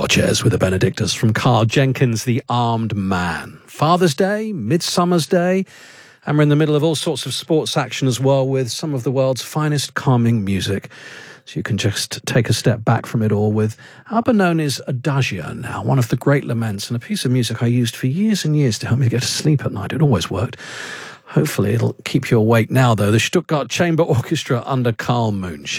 Porches with the Benedictus from Carl Jenkins, The Armed Man. Father's Day, Midsummer's Day, and we're in the middle of all sorts of sports action as well with some of the world's finest calming music. So you can just take a step back from it all with Albinoni's Adagio now, one of the great laments and a piece of music I used for years and years to help me get to sleep at night. It always worked. Hopefully it'll keep you awake now, though. The Stuttgart Chamber Orchestra under Carl Munch.